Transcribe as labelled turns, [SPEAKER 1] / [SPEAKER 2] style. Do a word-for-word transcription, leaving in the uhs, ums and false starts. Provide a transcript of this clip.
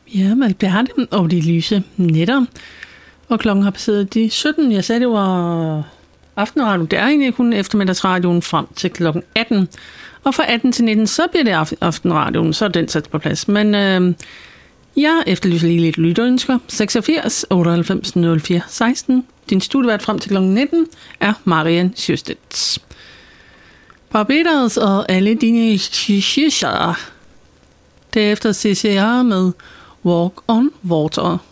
[SPEAKER 1] Ja, Malberte og de lyse nætter. Og klokken har passeret de sytten. Jeg sagde, det var aftenradio. Det er egentlig kun eftermiddagsradioen frem til klokken atten. Og fra atten til nitten, så bliver det aftenradioen. Så er den sat på plads. Men øh, jeg efterlyser lige lidt lytterønsker. seksogfirs otteoghalvfems nul fire seksten. Din studievært frem til klokken nitten er Marian Sjøstedt. Barbados og alle dine shishaer. Derefter C C R med Walk on Water.